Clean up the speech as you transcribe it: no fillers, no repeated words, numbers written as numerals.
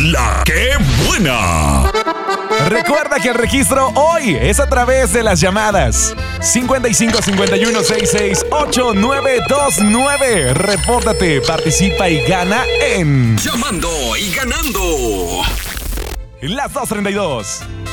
La ¡Qué buena! Recuerda que el registro hoy es a través de las llamadas 55 51 66 8929. Repórtate, participa y gana en Llamando y ganando. las 2:32.